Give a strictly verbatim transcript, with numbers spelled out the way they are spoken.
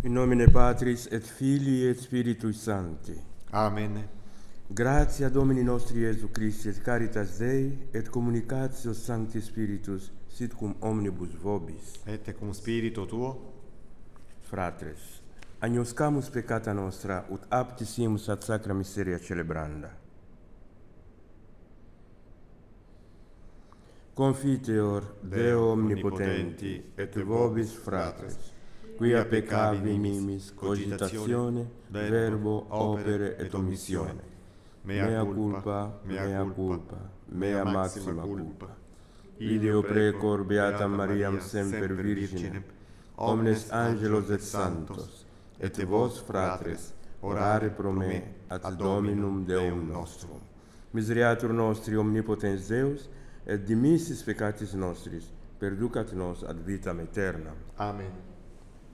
In nomine Patris et Filii et Spiritui Sancti. Amen. Gratia Domini nostri Iesu Christi et caritas Dei et communicatio Sancti Spiritus sit cum omnibus vobis. Et cum spiritu tuo. Fratres, agnoscamus peccata nostra ut apti simus ad sacra miseria celebranda. Confiteor Deo omnipotenti et vobis fratres, quia peccavi mimis cogitatione, verbo, opere et omissione. Mea culpa, mea culpa, mea maxima culpa. Ideo precor beatam Mariam semper Virginem, omnes angelos et santos, et vos fratres, orare pro me ad Dominum Deum nostrum. Misereatur nostri omnipotens Deus, et dimissis peccatis nostris, perducat nos ad vitam aeternam. Amen.